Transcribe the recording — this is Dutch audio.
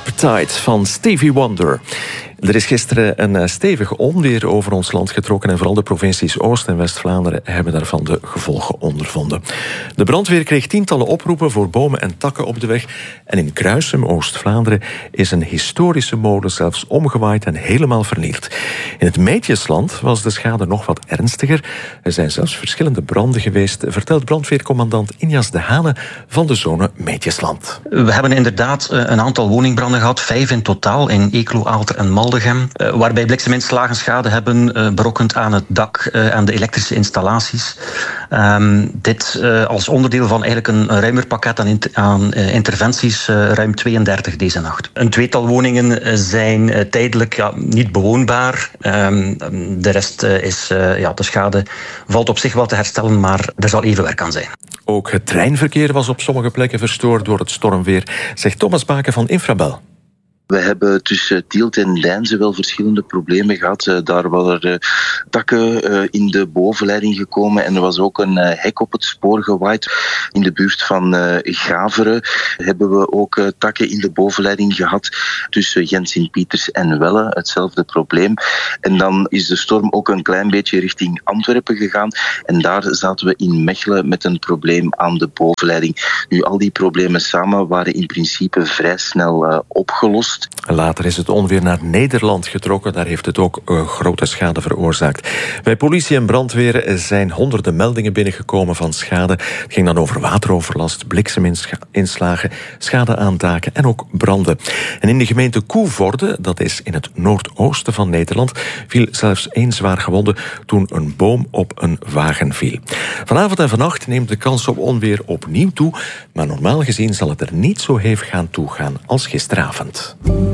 Appetite van Stevie Wonder. Er is gisteren een stevig onweer over ons land getrokken en vooral de provincies Oost- en West-Vlaanderen hebben daarvan de gevolgen ondervonden. De brandweer kreeg tientallen oproepen voor bomen en takken op de weg en in Kruisum, Oost-Vlaanderen, is een historische molen zelfs omgewaaid en helemaal vernield. In het Meetjesland was de schade nog wat ernstiger. Er zijn zelfs verschillende branden geweest, vertelt brandweercommandant Injas de Hane van de zone Meetjesland. We hebben inderdaad een aantal woningbranden gehad, 5 in totaal, in Eeklo, Aalter en Maldegem, waarbij blikseminslagen schade hebben berokkend aan het dak en de elektrische installaties. Dit als onderdeel van eigenlijk een ruimer pakket aan interventies, ruim 32 deze nacht. Een tweetal woningen zijn tijdelijk niet bewoonbaar. De rest is, de schade valt op zich wel te herstellen, maar er zal even werk aan zijn. Ook het treinverkeer was op sommige plekken verstoord door het stormweer, zegt Thomas Baken van Infrabel. We hebben tussen Tielt en Deinze wel verschillende problemen gehad. Daar waren takken in de bovenleiding gekomen en er was ook een hek op het spoor gewaaid. In de buurt van Gaveren hebben we ook takken in de bovenleiding gehad. Tussen Gent-Sint-Pieters en Welle, hetzelfde probleem. En dan is de storm ook een klein beetje richting Antwerpen gegaan. En daar zaten we in Mechelen met een probleem aan de bovenleiding. Nu, al die problemen samen waren in principe vrij snel opgelost. Later is het onweer naar Nederland getrokken. Daar heeft het ook grote schade veroorzaakt. Bij politie en brandweer zijn honderden meldingen binnengekomen van schade. Het ging dan over wateroverlast, blikseminslagen, schade aan daken en ook branden. En in de gemeente Koevoorde, dat is in het noordoosten van Nederland, viel zelfs 1 zwaar gewonde toen een boom op een wagen viel. Vanavond en vannacht neemt de kans op onweer opnieuw toe, maar normaal gezien zal het er niet zo hevig aan toegaan als gisteravond.